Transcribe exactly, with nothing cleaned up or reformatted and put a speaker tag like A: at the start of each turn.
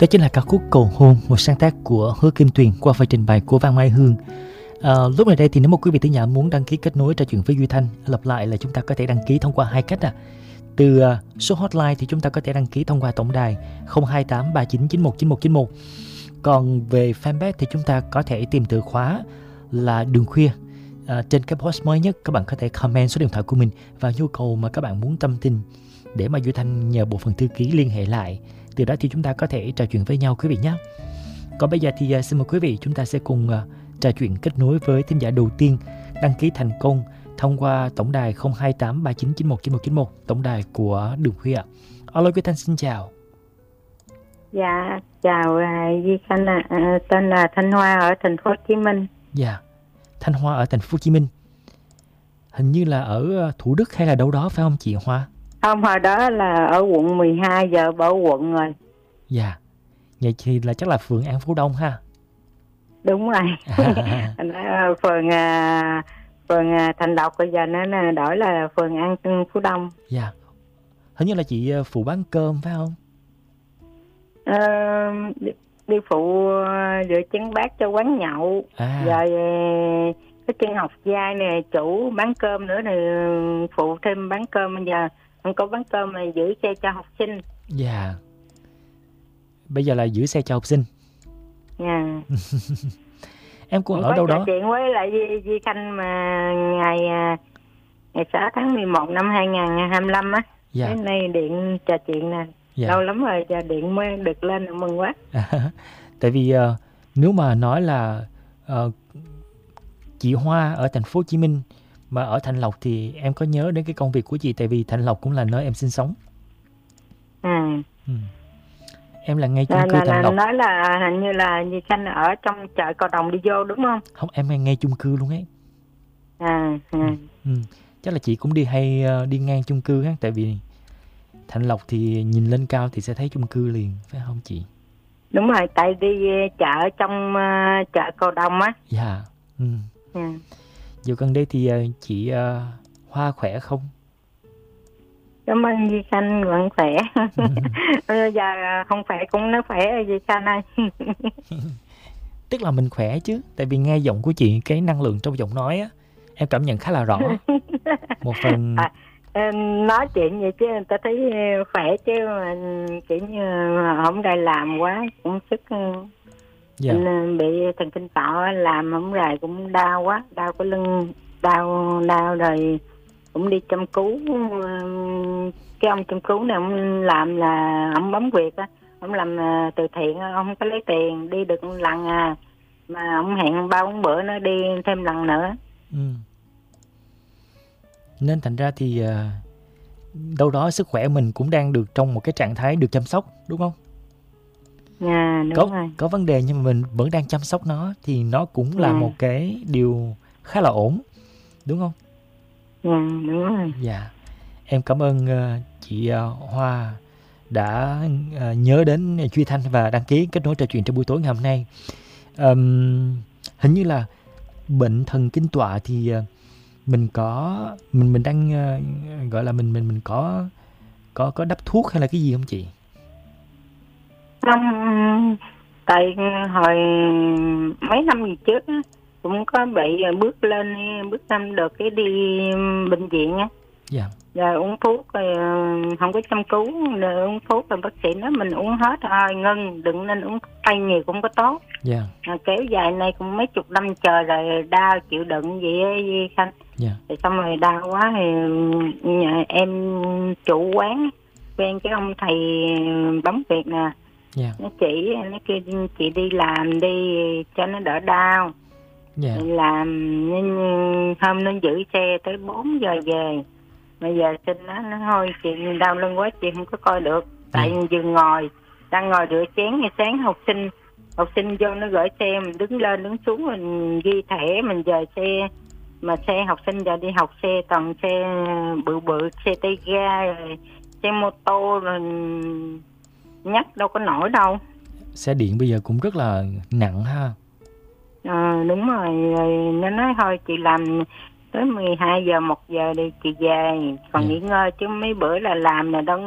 A: Đó chính là ca khúc Cầu Hôn, một sáng tác của Hứa Kim Tuyền qua phần trình bày của Văn Mai Hương. À, lúc này đây thì nếu một quý vị thính giả muốn đăng ký kết nối trò chuyện với Duy Thanh, lặp lại là chúng ta có thể đăng ký thông qua hai cách à. Từ uh, số hotline thì chúng ta có thể đăng ký thông qua tổng đài không hai tám ba chín chín một chín một chín một. Còn về fanpage thì chúng ta có thể tìm từ khóa là Đường Khuya. À, trên cái post mới nhất các bạn có thể comment số điện thoại của mình và nhu cầu mà các bạn muốn tâm tình để mà Duy Thanh nhờ bộ phận thư ký liên hệ lại. Từ đó thì chúng ta có thể trò chuyện với nhau quý vị nhé. Còn bây giờ thì uh, xin mời quý vị chúng ta sẽ cùng uh, trò chuyện kết nối với thính giả đầu tiên đăng ký thành công thông qua tổng đài không hai tám ba chín chín một chín một chín một, tổng đài của Đường Khuya. Alo Duy Thanh xin chào.
B: Dạ, chào uh, Duy Thanh ạ. À, tên là Thanh Hoa ở thành phố Hồ Chí Minh.
A: Dạ, Thanh Hoa ở thành phố Hồ Chí Minh. Hình như là ở Thủ Đức hay là đâu đó phải không chị Hoa?
B: Không, hồi đó là ở quận mười hai, giờ bỏ quận rồi.
A: Dạ, vậy thì là chắc là phường An Phú Đông ha.
B: Đúng rồi. À. phường uh, phường uh, Thành Lộc bây giờ nó đổi là phường An Phú Đông.
A: Dạ, hình như là chị phụ bán cơm phải không?
B: Uh, đi, đi phụ rửa chén bát cho quán nhậu. À. Rồi cái chân học giai nè, chủ bán cơm nữa này, phụ thêm bán cơm. Bây giờ không có bán cơm mà giữ xe cho học sinh.
A: Dạ, bây giờ là giữ xe cho học sinh.
B: Dạ.
A: Em cũng ở đâu đó.
B: Chuyện với lại Di, Di Khanh mà ngày ngày sáu tháng mười một năm hai nghìn hai mươi lăm á. Dạ. Đến nay điện trò chuyện nè. Dạ. Lâu lắm rồi giờ điện mới được lên, mừng quá.
A: À, tại vì uh, nếu mà nói là uh, chị Hoa ở thành phố Hồ Chí Minh mà ở Thạnh Lộc thì em có nhớ đến cái công việc của chị, tại vì Thạnh Lộc cũng là nơi em sinh sống.
B: À.
A: Ừ. Em là ngay chung
B: là,
A: cư
B: là,
A: Thạnh Lộc.
B: Nói là hình như là Di Khanh ở trong chợ Cầu Đồng đi vô đúng không?
A: Không, em ngay, ngay chung cư luôn ấy.
B: À, à.
A: Ừ. Ừ. Chắc là chị cũng đi hay uh, đi ngang chung cư á, tại vì Thạnh Lộc thì nhìn lên cao thì sẽ thấy chung cư liền, phải không chị?
B: Đúng rồi, tại đi chợ trong uh, chợ Cầu Đồng á.
A: Dạ. Ừ.
B: Ừ.
A: Giờ gần đây thì uh, chị uh, Hoa khỏe không?
B: Cảm ơn Di Khanh, vẫn khỏe. Ừ. Giờ không khỏe cũng nói khỏe Di Khanh ơi.
A: Tức là mình khỏe chứ, tại vì nghe giọng của chị, cái năng lượng trong giọng nói á, em cảm nhận khá là rõ. Một phần
B: à, em nói chuyện vậy chứ người ta thấy khỏe chứ mà kiểu như không đây làm quá cũng sức. Dạ. Bị thần kinh tọa, làm không rày cũng đau quá, đau cái lưng, đau đau rồi cũng đi chăm cứu. Cái ông chăm cứu này ông làm là ông bấm huyệt á, ông làm từ thiện, ông không có lấy tiền, đi được một lần à mà ông hẹn ba bốn bữa nó đi thêm lần nữa.
A: Ừ. Nên thành ra thì uh, đâu đó sức khỏe mình cũng đang được trong một cái trạng thái được chăm sóc, đúng không?
B: À, đúng
A: có,
B: rồi.
A: Có vấn đề nhưng mà mình vẫn đang chăm sóc nó thì nó cũng là à. một cái điều khá là ổn, đúng không?
B: Dạ, đúng rồi.
A: Dạ. Em cảm ơn uh, chị uh, Hoa đã uh, nhớ đến Duy Thanh và đăng ký kết nối trò chuyện trong buổi tối ngày hôm nay. Um, hình như là bệnh thần kinh tọa thì uh, mình có mình mình đang uh, gọi là mình mình mình có có có đắp thuốc hay là cái gì không chị?
B: Không, tại hồi mấy năm gì trước á cũng có bị bước lên bước năm được cái đi bệnh viện á. Dạ. Rồi uống thuốc rồi không có chăm cứu, rồi uống thuốc rồi bác sĩ nói mình uống hết thôi, ngưng, đừng nên uống tay nhiều cũng có tốt. Dạ. Rồi kéo dài này cũng mấy chục năm trời rồi đau chịu đựng vậy á Khanh. Dạ. Rồi xong rồi đau quá thì nhà em chủ quán quen cái ông thầy bấm huyệt nè. Yeah. Nó chỉ nó kêu chị đi làm đi cho nó đỡ đau. Yeah. Làm hôm nó giữ xe tới bốn giờ về. Bây giờ xin nó nó thôi chị đau lưng quá chị không có coi được. Tại yeah. vừa ngồi đang ngồi rửa chén, ngày sáng học sinh học sinh vô nó gửi xe, mình đứng lên đứng xuống mình ghi thẻ mình dời xe, mà xe học sinh giờ đi học xe toàn xe bự bự, xe tay ga rồi xe mô tô rồi nhắc đâu có nổi đâu.
A: Xe điện bây giờ cũng rất là nặng ha.
B: Ờ, đúng rồi. Rồi nó nói thôi chị làm tới mười hai giờ một giờ đi chị về, còn yeah. nghỉ ngơi chứ mấy bữa là làm là đâu